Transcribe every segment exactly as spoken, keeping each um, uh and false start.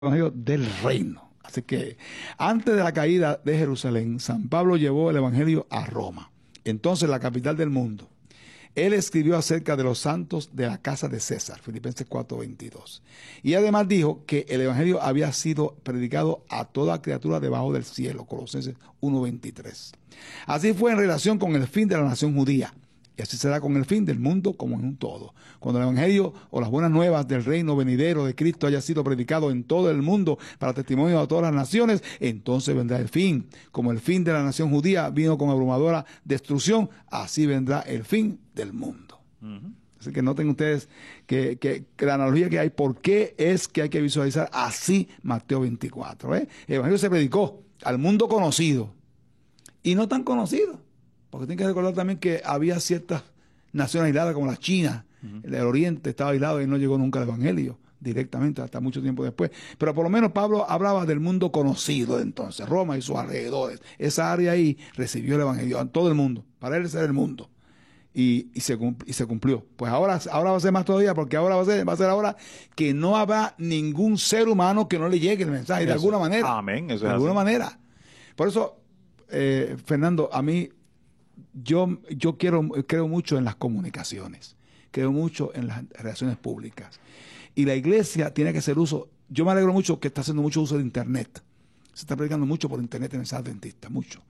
Evangelio del reino. Así que antes de la caída de Jerusalén, San Pablo llevó el Evangelio a Roma, entonces la capital del mundo. Él escribió acerca de los santos de la casa de César, Filipenses cuatro veintidós. Y además dijo que el Evangelio había sido predicado a toda criatura debajo del cielo, Colosenses uno veintitrés. Así fue en relación con el fin de la nación judía. Y así será con el fin del mundo como en un todo. Cuando el Evangelio o las buenas nuevas del reino venidero de Cristo haya sido predicado en todo el mundo para testimonio a todas las naciones, entonces vendrá el fin. Como el fin de la nación judía vino con abrumadora destrucción, así vendrá el fin del mundo. Uh-huh. Así que noten ustedes que, que, que la analogía que hay, por qué es que hay que visualizar así Mateo veinticuatro. ¿eh? El Evangelio se predicó al mundo conocido y no tan conocido. Porque tienen que recordar también que había ciertas naciones aisladas como la China, uh-huh. el Oriente estaba aislado y no llegó nunca el Evangelio directamente hasta mucho tiempo después. Pero por lo menos Pablo hablaba del mundo conocido de entonces, Roma y sus alrededores. Esa área ahí recibió el Evangelio a todo el mundo. Para él ese era el mundo. Y, y, se, y se cumplió. Pues ahora, ahora va a ser más todavía, porque ahora va a ser, va a ser ahora que no habrá ningún ser humano que no le llegue el mensaje, eso, de alguna manera. Amén. Eso de es alguna así. manera. Por eso, eh, Fernando, a mí Yo, yo quiero, creo mucho en las comunicaciones, creo mucho en las relaciones públicas. Y la iglesia tiene que hacer uso, yo me alegro mucho que está haciendo mucho uso de internet. Se está predicando mucho por internet en mensajes adventistas, mucho.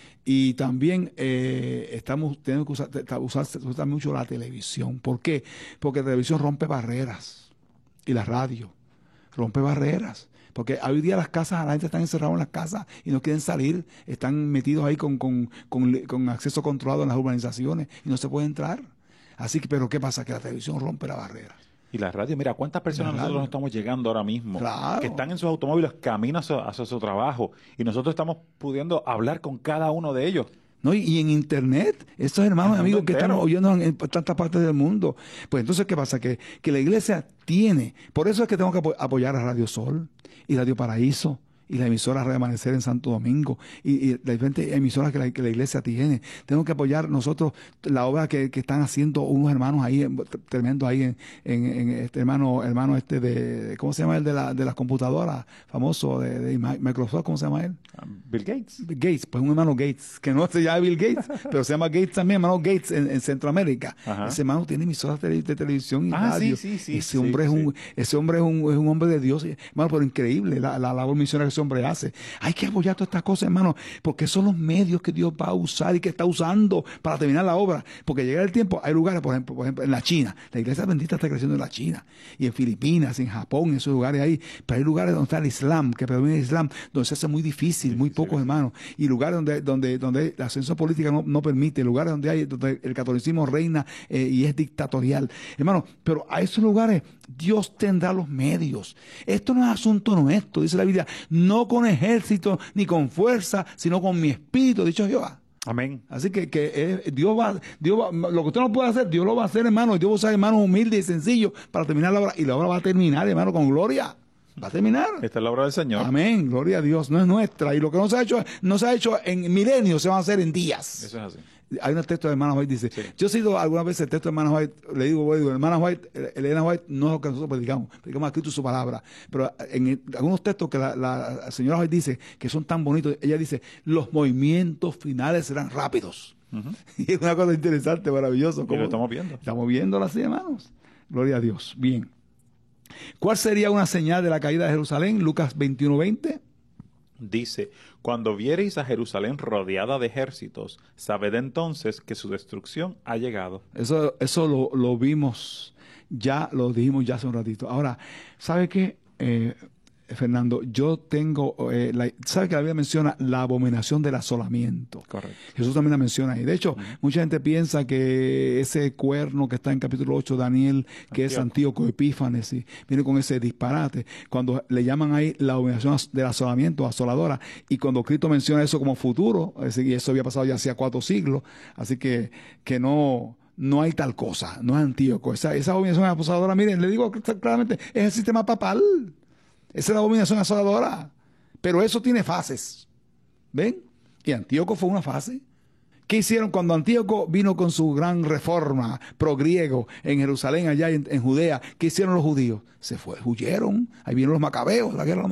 Y también eh, estamos tenemos que usar, usar, usar mucho la televisión. ¿Por qué? Porque la televisión rompe barreras. Y la radio rompe barreras. Porque hoy día las casas, la gente está encerrada en las casas y no quieren salir, están metidos ahí con, con, con, con acceso controlado en las urbanizaciones y no se puede entrar. Así que, pero ¿qué pasa? Que la televisión rompe la barrera. Y la radio, mira, ¿cuántas personas nosotros nos estamos llegando ahora mismo? Claro. Que están en sus automóviles, camino hacia, hacia su trabajo, y nosotros estamos pudiendo hablar con cada uno de ellos. No, y, y en internet, estos hermanos y amigos que están oyendo en, en tantas partes del mundo. Pues entonces, ¿qué pasa? Que, que la iglesia tiene, por eso es que tengo que apo apoyar a Radio Sol y Radio Paraíso y la emisora Radio Amanecer en Santo Domingo y, y las diferentes emisoras que la, que la iglesia tiene. Tenemos que apoyar nosotros la obra que, que están haciendo unos hermanos ahí, tremendo ahí en, en, en este hermano, hermano este de, ¿cómo se llama el de, la, de las computadoras? Famoso de, de Microsoft, ¿cómo se llama él? Um, Bill Gates. Bill Gates, pues un hermano Gates, que no se llama Bill Gates, pero se llama Gates también, hermano Gates en, en Centroamérica. Ajá. Ese hermano tiene emisoras de, de televisión y ah, radio. Sí, sí, sí, ese sí, hombre sí. es un, ese hombre es un, es un hombre de Dios, hermano, pero increíble la, la labor misionera que ese hombre hace. Hay que apoyar todas estas cosas, hermano, porque son los medios que Dios va a usar y que está usando para terminar la obra. Porque llega el tiempo, hay lugares, por ejemplo, por ejemplo, en la China, la iglesia adventista está creciendo en la China, y en Filipinas, en Japón, en esos lugares ahí, pero hay lugares donde está el Islam, que predomina el Islam, donde se hace muy difícil, muy pocos hermanos, y lugares donde, donde, donde la ascenso política no, no permite, lugares donde hay, donde el catolicismo reina eh, y es dictatorial. Hermano, pero a esos lugares Dios tendrá los medios. Esto no es asunto nuestro, dice la Biblia, no con ejército ni con fuerza, sino con mi espíritu, dicho Jehová. Amén. Así que, que eh, Dios va, Dios va, lo que usted no puede hacer, Dios lo va a hacer, hermano, y Dios va a usar hermanos humildes y sencillos para terminar la obra, y la obra va a terminar, hermano, con gloria. Va a terminar. Esta es la obra del Señor. Amén, gloria a Dios, no es nuestra. Y lo que no se ha hecho, no se ha hecho en milenios, se va a hacer en días. Eso es así. Hay un texto de hermana White, dice, sí. Yo he sido alguna vez el texto de hermana White, le digo, digo, hermana White, Elena White, no es lo que nosotros predicamos, predicamos a Cristo y su palabra. Pero en el, algunos textos que la, la señora White dice, que son tan bonitos, ella dice, los movimientos finales serán rápidos. Uh-huh. Y es una cosa interesante, maravilloso. Y lo estamos viendo. Estamos viéndolo así, hermanos. Gloria a Dios. Bien. ¿Cuál sería una señal de la caída de Jerusalén? Lucas veintiuno veinte. Dice, cuando viereis a Jerusalén rodeada de ejércitos, sabed entonces que su destrucción ha llegado. Eso, eso lo, lo vimos, ya lo dijimos ya hace un ratito. Ahora, ¿sabe qué, eh, Fernando? Yo tengo, eh, la, ¿sabe que la Biblia menciona la abominación del asolamiento? Correcto. Jesús también la menciona ahí. De hecho, uh-huh. mucha gente piensa que ese cuerno que está en capítulo ocho de Daniel, que Antíoco. es Antíoco Epífanes, y viene con ese disparate, cuando le llaman ahí la abominación del asolamiento, asoladora, y cuando Cristo menciona eso como futuro, es decir, y eso había pasado ya hacía cuatro siglos, así que, que no... No hay tal cosa, no es Antíoco. Esa, esa abominación asoladora, miren, le digo claramente, es el sistema papal. Esa es la abominación asoladora. Pero eso tiene fases. ¿Ven? Y Antíoco fue una fase ¿Qué hicieron cuando Antíoco vino con su gran reforma pro-griego en Jerusalén, allá en, en Judea? ¿Qué hicieron los judíos? Se fue, huyeron. Ahí vinieron los macabeos, la guerra